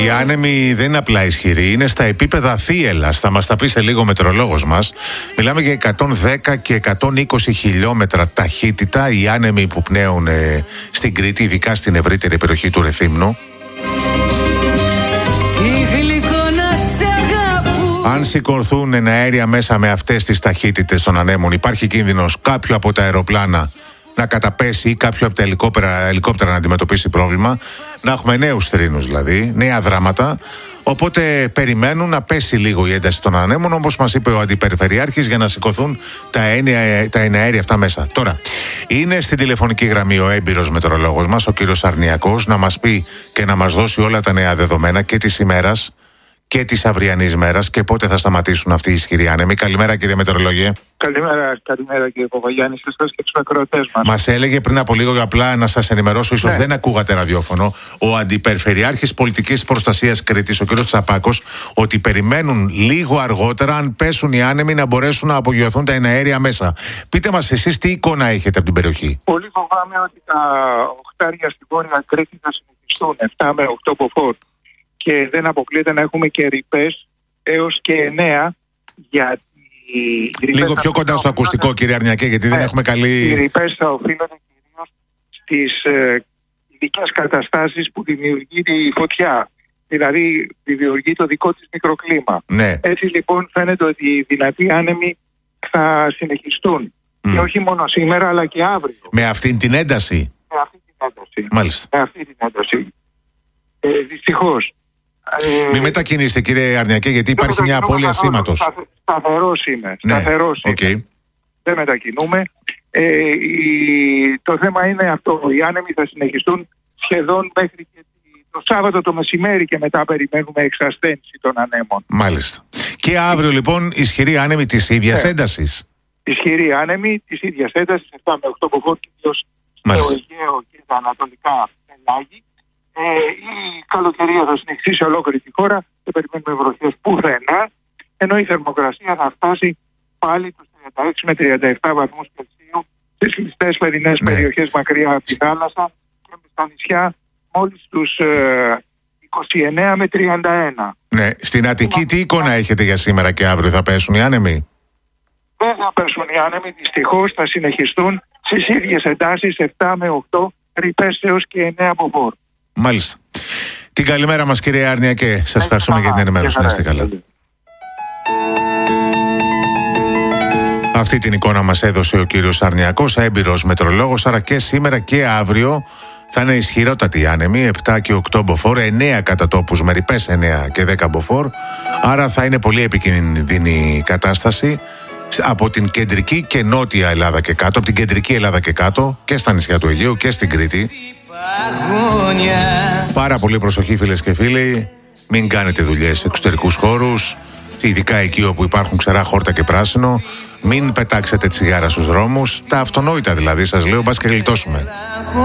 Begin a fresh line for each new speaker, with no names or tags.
Οι άνεμοι δεν είναι απλά ισχυροί, είναι στα επίπεδα θύελλας. Θα μας τα πει σε λίγο ο μετεωρολόγος μας. Μιλάμε για 110 και 120 χιλιόμετρα ταχύτητα οι άνεμοι που πνέουν στην Κρήτη, ειδικά στην ευρύτερη περιοχή του Ρεθύμνου. Αν σηκωθούν εναέρια μέσα με αυτές τις ταχύτητες των ανέμων, υπάρχει κίνδυνος κάποιο από τα αεροπλάνα να καταπέσει ή κάποιο από τα ελικόπτερα να αντιμετωπίσει πρόβλημα, να έχουμε νέους θρήνους δηλαδή, νέα δράματα. Οπότε περιμένουν να πέσει λίγο η ένταση των ανέμων, όπως μας είπε ο Αντιπεριφερειάρχης, για να σηκωθούν τα εναέρια αυτά μέσα. Τώρα, είναι στην τηλεφωνική γραμμή ο έμπειρος μετεωρολόγος μας, ο κύριος Αρνιακός, να μας πει και να μας δώσει όλα τα νέα δεδομένα και της ημέρας και της αυριανής μέρας και πότε θα σταματήσουν αυτοί οι ισχυροί άνεμοι. Καλημέρα, κύριε μετεωρολόγε.
Καλημέρα κύριε Παπαγιάννη, σε εσάς και τους ακροατές μας.
Μας έλεγε πριν από λίγο, απλά να σας ενημερώσω, ίσως δεν ακούγατε ραδιόφωνο, ο Αντιπεριφερειάρχης Πολιτικής Προστασίας Κρήτης, ο κ. Τσαπάκος, ότι περιμένουν λίγο αργότερα, αν πέσουν οι άνεμοι, να μπορέσουν να απογειωθούν τα εναέρια μέσα. Πείτε μας εσείς τι εικόνα έχετε από την περιοχή.
Πολύ φοβάμαι ότι τα οχτάρια στην Βόρεια Κρήτη θα συνεχιστούν 7 με 8 μποφόρ και δεν αποκλείεται να έχουμε και ρηπές έως και 9 για.
Λίγο πιο κοντά στο ακουστικό, κύριε Αρνιακέ, γιατί δεν έχουμε καλή.
Οι ρηπές θα οφείλονται κυρίως στις ειδικές καταστάσεις που δημιουργεί η φωτιά. Δηλαδή, δημιουργεί το δικό της μικροκλίμα.
Ναι.
Έτσι λοιπόν φαίνεται ότι οι δυνατοί άνεμοι θα συνεχιστούν. Και όχι μόνο σήμερα, αλλά και αύριο.
Με αυτήν την ένταση.
Με αυτή την ένταση.
Μάλιστα.
Με αυτή την ένταση. Δυστυχώς.
Μην μετακινήσετε, κύριε Αρνιακέ, γιατί υπάρχει μια απώλεια σήματος.
Σταθερός είμαι.
Ναι.
Σταθερός είμαι. Δεν μετακινούμε. Το θέμα είναι αυτό. Οι άνεμοι θα συνεχιστούν σχεδόν μέχρι και το Σάββατο το μεσημέρι και μετά περιμένουμε εξασθένηση των ανέμων.
Μάλιστα. Και αύριο λοιπόν ισχυρή άνεμη της ίδιας έντασης.
Ισχυρή άνεμη της ίδιας έντασης, 7 με 8 μποφόρ, κυρίως στο Αιγαίο και τα ανατολικά πελάγη. Η καλοκαιρία θα συνεχίσει σε ολόκληρη τη χώρα, δεν περιμένουμε βροχές πουθενά, ενώ η θερμοκρασία θα φτάσει πάλι τους 36 με 37 βαθμούς Κελσίου στις κλειστές παιδινές περιοχές μακριά από τη θάλασσα και στα νησιά μόλις τους 29 με 31.
Ναι, στην Αττική τι εικόνα έχετε για σήμερα και αύριο, θα πέσουν οι άνεμοι?
Δεν θα πέσουν οι άνεμοι, δυστυχώς θα συνεχιστούν στις ίδιες εντάσεις 7 με 8 ρηπές έως και 9 μποφόρ.
Μάλιστα. Την καλημέρα μας, κύριε Αρνιακέ. Σας ευχαριστούμε για την ενημέρωση. Να είστε καλά. Αυτή την εικόνα μας έδωσε ο κύριος Αρνιακός, έμπειρος μετεωρολόγος. Άρα και σήμερα και αύριο θα είναι ισχυρότατοι οι άνεμοι, 7 και 8 μποφόρ, 9 κατά τόπους με ρηπές 9 και 10 μποφόρ. Άρα θα είναι πολύ επικίνδυνη η κατάσταση από την κεντρική και νότια Ελλάδα και κάτω, από την κεντρική Ελλάδα και κάτω και στα νησιά του Αιγαίου και στην Κρήτη. Πάρα πολύ προσοχή, φίλες και φίλοι. Μην κάνετε δουλειές σε εξωτερικούς χώρους, ειδικά εκεί όπου υπάρχουν ξερά χόρτα και πράσινο. Μην πετάξετε τσιγάρα στους δρόμους. Τα αυτονόητα δηλαδή, σας λέω, μπας και γλιτώσουμε.